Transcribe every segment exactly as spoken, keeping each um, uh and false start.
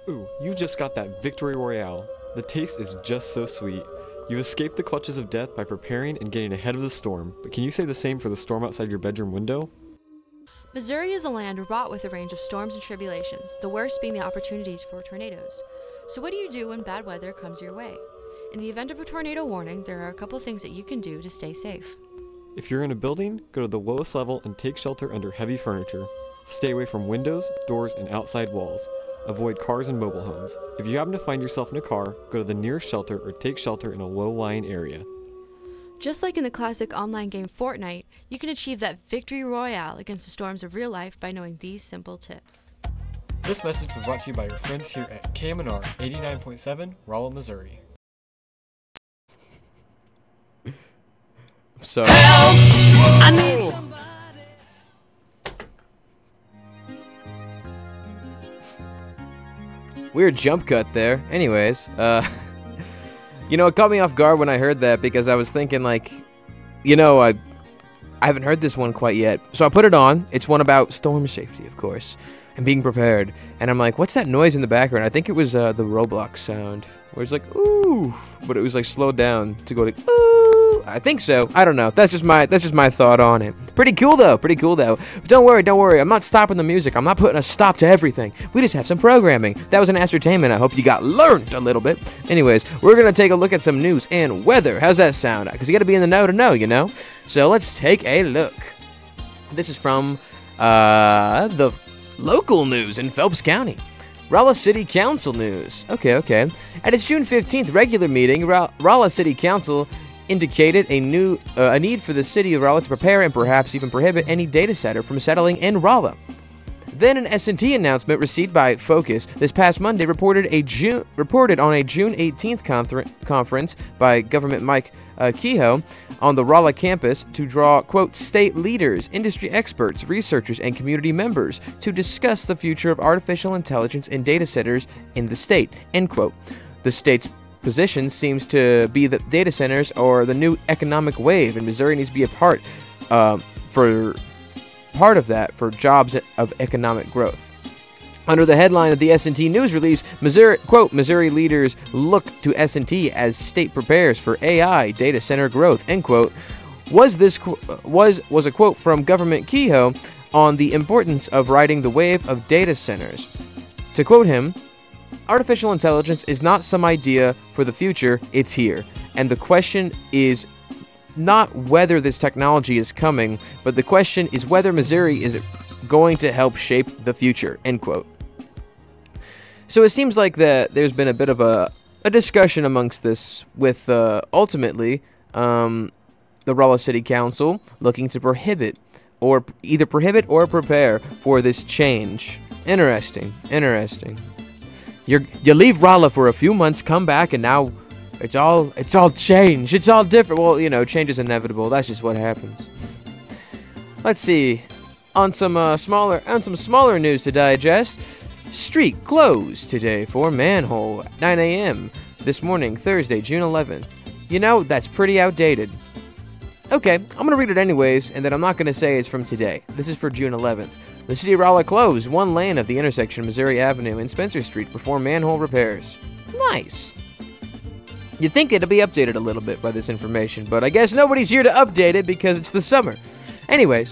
Ooh, you just got that Victory Royale. The taste is just so sweet. You've escaped the clutches of death by preparing and getting ahead of the storm, but can you say the same for the storm outside your bedroom window? Missouri is a land wrought with a range of storms and tribulations, the worst being the opportunities for tornadoes. So what do you do when bad weather comes your way? In the event of a tornado warning, there are a couple things that you can do to stay safe. If you're in a building, go to the lowest level and take shelter under heavy furniture. Stay away from windows, doors, and outside walls. Avoid cars and mobile homes. If you happen to find yourself in a car, go to the nearest shelter or take shelter in a low-lying area. Just like in the classic online game Fortnite, you can achieve that victory royale against the storms of real life by knowing these simple tips. This message was brought to you by your friends here at K M N R eighty-nine point seven, Rolla, Missouri. So I need somebody. weird jump cut there. Anyways, uh, you know, it caught me off guard when I heard that because I was thinking like, you know, I, I haven't heard this one quite yet. So I put it on. It's one about storm safety, of course, and being prepared. And I'm like, what's that noise in the background? I think it was uh, the Roblox sound, where it's like, ooh, but it was like slowed down to go like, ooh. I think so. I don't know. That's just my that's just my thought on it. Pretty cool though. Pretty cool though. But don't worry, don't worry. I'm not stopping the music. I'm not putting a stop to everything. We just have some programming. That was an ascertainment. I hope you got learned a little bit. Anyways, we're gonna take a look at some news and weather. How's that sound? Because you gotta be in the know to know, you know. So let's take a look. This is from uh, the local news in Phelps County. Rolla City Council news. Okay, okay. At its June fifteenth regular meeting, Ra- Rolla City Council indicated a new uh, a need for the city of Rolla to prepare and perhaps even prohibit any data center from settling in Rolla. Then an S and T announcement received by Focus this past Monday reported a June reported on a June eighteenth confer- conference by Government Mike uh, Kehoe on the Rolla campus to draw, quote, state leaders, industry experts, researchers, and community members to discuss the future of artificial intelligence and data centers in the state, end quote. The state's position seems to be that data centers are the new economic wave, and Missouri needs to be a part uh, for part of that for jobs of economic growth. Under the headline of the S and T news release, Missouri, quote, Missouri leaders look to S and T as state prepares for A I data center growth, end quote. Was this was was a quote from Government Kehoe on the importance of riding the wave of data centers. To quote him, artificial intelligence is not some idea for the future, it's here. And the question is not whether this technology is coming, but the question is whether Missouri is going to help shape the future, end quote. So it seems like that there's been a bit of a, a discussion amongst this with uh, ultimately um, the Rolla City Council looking to prohibit or either prohibit or prepare for this change. Interesting, interesting. You you leave Rolla for a few months, come back, and now it's all it's all change. It's all different. Well, you know, change is inevitable. That's just what happens. Let's see. On some uh, smaller on some smaller news to digest. Street closed today for manhole at nine a.m. this morning, Thursday, June eleventh. You know, that's pretty outdated. Okay, I'm gonna read it anyways, and then I'm not gonna say it's from today. This is for June eleventh. The city of Rolla closed one lane of the intersection of Missouri Avenue and Spencer Street before manhole repairs. Nice. You'd think it'd be updated a little bit by this information, but I guess nobody's here to update it because it's the summer. Anyways,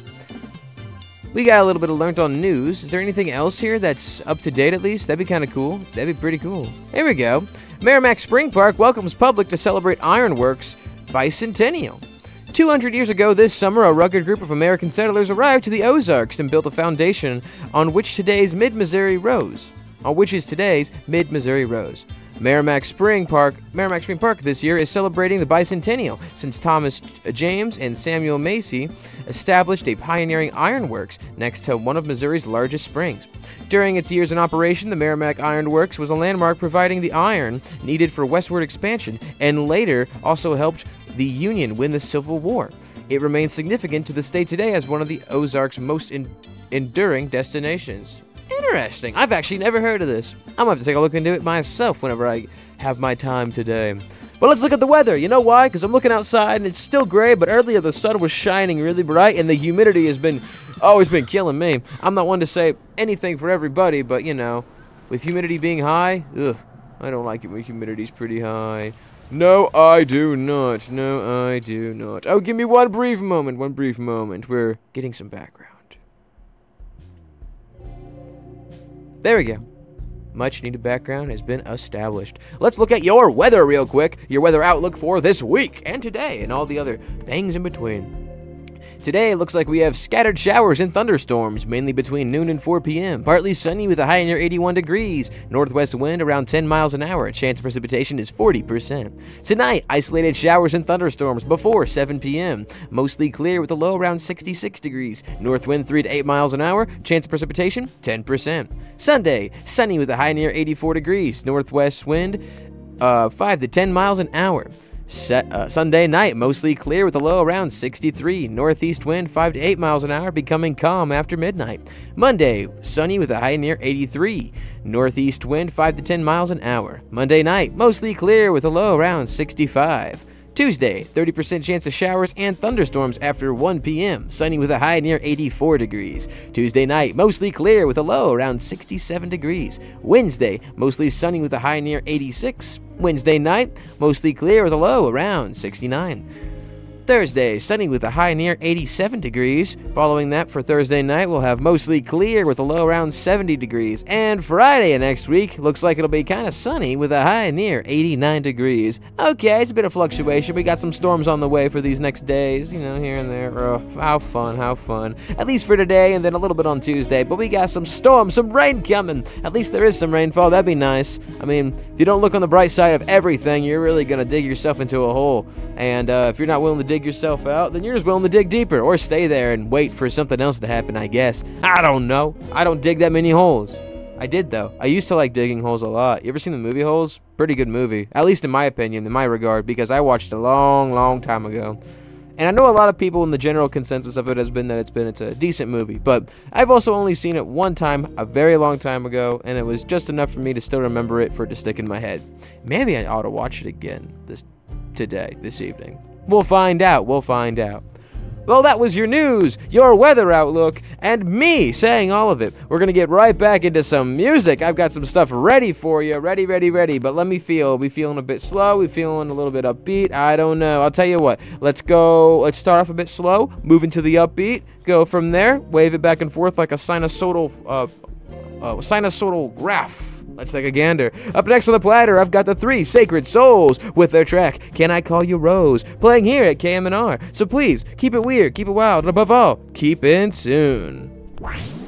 we got a little bit of learnt on news. Is there anything else here that's up to date at least? That'd be kind of cool. That'd be pretty cool. Here we go. Merrimack Spring Park welcomes public to celebrate Ironworks bicentennial. two hundred years ago this summer, a rugged group of American settlers arrived to the Ozarks and built a foundation on which today's Mid-Missouri rose. On which is today's Mid-Missouri rose. Merrimack Spring Park, Merrimack Spring Park this year is celebrating the bicentennial since Thomas James and Samuel Macy established a pioneering ironworks next to one of Missouri's largest springs. During its years in operation, the Merrimack Iron Works was a landmark providing the iron needed for westward expansion and later also helped the Union win the Civil War. It remains significant to the state today as one of the Ozarks' most en- enduring destinations. Interesting. I've actually never heard of this. I'm going to have to take a look into it myself whenever I have my time today. But let's look at the weather. You know why? Because I'm looking outside and it's still gray, but earlier the sun was shining really bright and the humidity has been always been killing me. I'm not one to say anything for everybody, but you know, With humidity being high, ugh, I don't like it when humidity's pretty high. No, I do not. No, I do not. Oh, give me one brief moment. One brief moment. We're getting some background. There we go. Much needed background has been established. Let's look at your weather real quick. Your weather outlook for this week and today and all the other things in between. Today, it looks like we have scattered showers and thunderstorms, mainly between noon and four p.m. Partly sunny with a high near eighty-one degrees. Northwest wind around ten miles an hour. Chance of precipitation is forty percent. Tonight, isolated showers and thunderstorms before seven p.m. Mostly clear with a low around sixty-six degrees. North wind three to eight miles an hour. Chance of precipitation, ten percent. Sunday, sunny with a high near eighty-four degrees. Northwest wind uh, five to ten miles an hour. Set, uh, Sunday night, mostly clear with a low around sixty-three. Northeast wind five to eight miles an hour, becoming calm after midnight. Monday, sunny with a high near eighty-three. Northeast wind five to ten miles an hour. Monday night, mostly clear with a low around sixty-five. Tuesday, thirty percent chance of showers and thunderstorms after one p.m. Sunny with a high near eighty-four degrees. Tuesday night, mostly clear with a low around sixty-seven degrees. Wednesday, mostly sunny with a high near eighty-six. Wednesday night, mostly clear with a low around sixty-nine. Thursday, sunny with a high near eighty-seven degrees. Following that for Thursday night, we'll have mostly clear with a low around seventy degrees. And Friday next week, looks like it'll be kind of sunny with a high near eighty-nine degrees. Okay, it's a bit of fluctuation. We got some storms on the way for these next days, you know, here and there. Oh, how fun, how fun. At least for today and then a little bit on Tuesday. But we got some storms, some rain coming. At least there is some rainfall. That'd be nice. I mean, if you don't look on the bright side of everything, you're really going to dig yourself into a hole. And uh, if you're not willing to dig dig yourself out, then you're just willing to dig deeper or stay there and wait for something else to happen, I guess. I don't know. I don't dig that many holes. I did, though. I used to like digging holes a lot. You ever seen the movie Holes? Pretty good movie. At least in my opinion, in my regard, because I watched it a long, long time ago. And I know a lot of people in the general consensus of it has been that it's been it's a decent movie, but I've also only seen it one time, a very long time ago, and it was just enough for me to still remember it for it to stick in my head. Maybe I ought to watch it again this today, this evening. We'll find out. We'll find out. Well, that was your news, your weather outlook, and me saying all of it. We're going to get right back into some music. I've got some stuff ready for you. Ready, ready, ready. But let me feel. We feeling a bit slow? We feeling a little bit upbeat? I don't know. I'll tell you what. Let's go. Let's start off a bit slow. Move into the upbeat. Go from there. Wave it back and forth like a sinusoidal, uh, uh, sinusoidal graph. Let's take a gander. Up next on the platter, I've got the Three Sacred Souls with their track, Can I Call You Rose, playing here at K M N R. So please, keep it weird, keep it wild, and above all, keep in tune.